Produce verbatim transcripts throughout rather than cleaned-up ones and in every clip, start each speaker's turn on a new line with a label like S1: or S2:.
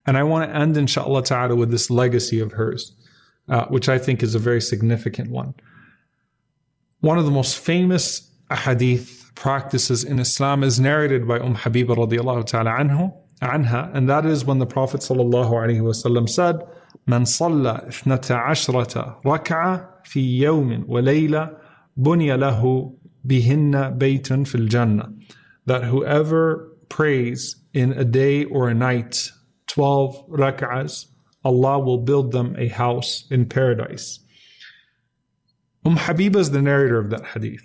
S1: And I want to end, inshallah ta'ala, with this legacy of hers, uh, which I think is a very significant one. One of the most famous ahadith practices in Islam is narrated by Umm Habiba radiallahu ta'ala anhu, anha, and that is when the Prophet sallallahu alaihi wasallam said, "Man salla ithnata ashrata rak'a fi yawmin wa layla bunya lahu bihinna baytun fil jannah." That whoever prays in a day or a night twelve rak'ahs, Allah will build them a house in paradise. Umm Habiba is the narrator of that hadith.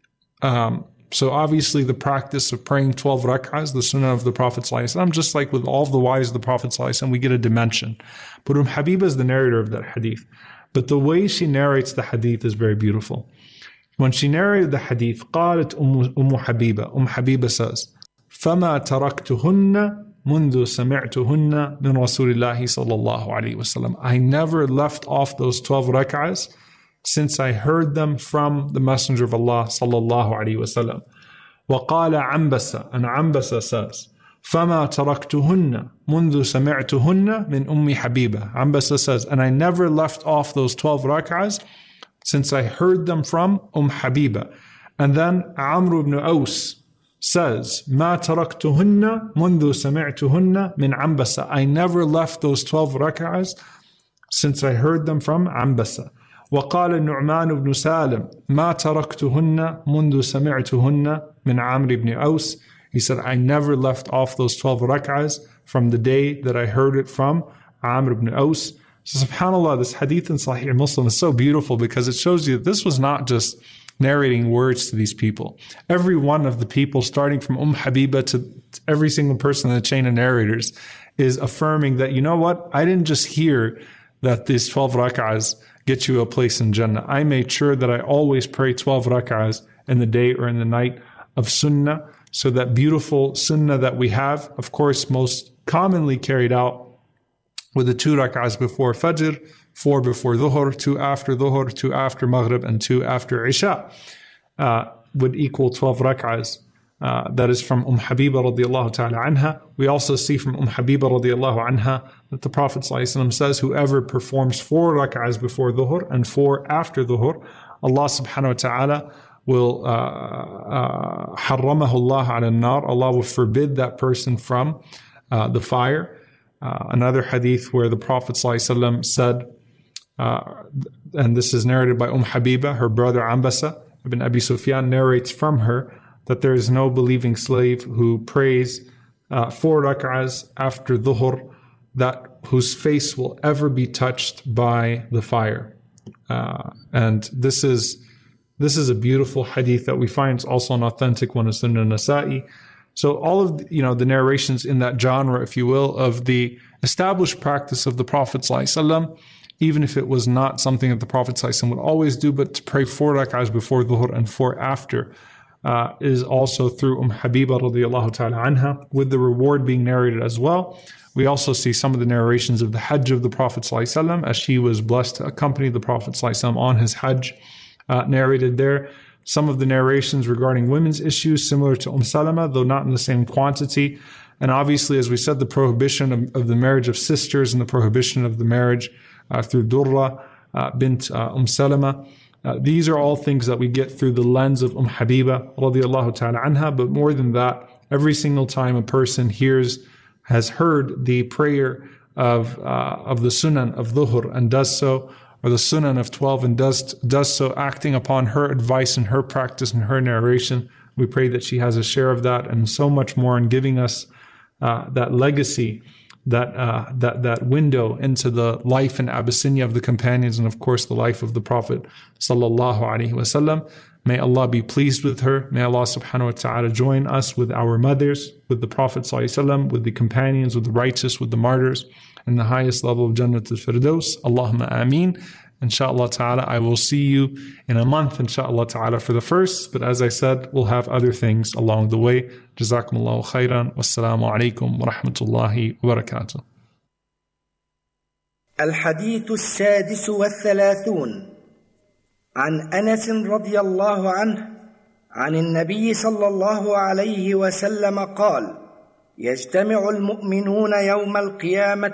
S1: Um, so obviously the practice of praying twelve rak'ahs, the sunnah of the Prophet ﷺ, just like with all of the wives of the Prophet ﷺ, we get a dimension. But Umm Habiba is the narrator of that hadith. But the way she narrates the hadith is very beautiful. When she narrated the hadith, قالت أم حبيبة, Umm Habiba says, فَمَا تَرَكْتُهُنَّ مُنْذُ سَمِعْتُهُنَّ مِنْ رَسُولِ اللَّهِ صَلَّى اللَّهُ عَلَيْهِ وَسَلَّمَ. I never left off those twelve rak'ahs since I heard them from the Messenger of Allah sallallahu alaihi wasallam. وقال عنبسة, and عنبسة says, فما تركتهن منذ سمعتهن من أم حبيبة. عنبسة says, and I never left off those twelve rak'ahs since I heard them from Umm Habiba. And then Amr ibn Aus says, ما تركتهن منذ سمعتهن من عنبسة. I never left those twelve rak'ahs since I heard them from عنبسة. وقال النعمان بن سالم ما تركتهن منذ سمعتهن من عمرو ibn Aus. He said, I never left off those twelve rak'ahs from the day that I heard it from Amr ibn Aus. So subhanAllah, this hadith in Sahih Muslim is so beautiful because it shows you that this was not just narrating words to these people. Every one of the people, starting from Umm Habiba to every single person in the chain of narrators, is affirming that, you know what, I didn't just hear that these twelve rak'ahs get you a place in Jannah. I made sure that I always pray twelve rak'ahs in the day or in the night of sunnah. So that beautiful sunnah that we have, of course, most commonly carried out with the two rak'ahs before Fajr, four before Dhuhr, two after Dhuhr, two after Maghrib, and two after Isha, uh, would equal twelve rak'ahs. Uh, that is from Umm Habiba radiallahu ta'ala anha. We also see from Umm Habiba radiallahu anha that the Prophet ﷺ says, whoever performs four rak'ahs before Dhuhr and four after Dhuhr, Allah subhanahu wa ta'ala will حرمه الله على النار. Allah will forbid that person from uh, the fire. Uh, another hadith where the Prophet ﷺ said, uh, and this is narrated by Umm Habiba, her brother عنبسة ibn Abi Sufyan narrates from her that there is no believing slave who prays uh, four rak'ahs after dhuhr that whose face will ever be touched by the fire. Uh, and this is this is a beautiful hadith that we find is also an authentic one in Sunan Nasa'i. So all of the, you know the narrations in that genre, if you will, of the established practice of the Prophet ﷺ, even if it was not something that the Prophet ﷺ would always do, but to pray four rak'ahs before dhuhr and four after, Uh, is also through Umm Habiba radiallahu ta'ala anha, with the reward being narrated as well. We also see some of the narrations of the Hajj of the Prophet ﷺ, as she was blessed to accompany the Prophet ﷺ on his Hajj, uh, narrated there. Some of the narrations regarding women's issues, similar to Umm Salama, though not in the same quantity. And obviously, as we said, the prohibition of, of the marriage of sisters and the prohibition of the marriage uh, through Durra uh, bint uh, Umm Salama. Uh, these are all things that we get through the lens of Umm Habiba radiallahu ta'ala anha. But more than that, every single time a person hears, has heard the prayer of uh, of the sunan of dhuhr and does so, or the sunan of twelve and does does so, acting upon her advice and her practice and her narration, we pray that she has a share of that and so much more in giving us uh, that legacy, that uh, that that window into the life in Abyssinia of the companions, and of course the life of the Prophet sallallahu alaihi wasallam. May Allah be pleased with her. May Allah subhanahu wa ta'ala join us with our mothers, with the Prophet sallallahu alaihi wasallam, with the companions, with the righteous, with the martyrs, in the highest level of Jannat al-Firdaus. Allahumma ameen. Inshallah ta'ala, I will see you in a month, inshallah ta'ala, for the first. But as I said, we'll have other things along the way. Jazakumullahu khairan. Wassalamu alaikum wa rahmatullahi wa barakatuh.
S2: الحديث السادس والثلاثون عن أنس رضي الله عنه عن النبي صلى الله عليه وسلم قال: يجتمع المؤمنون يوم القيامة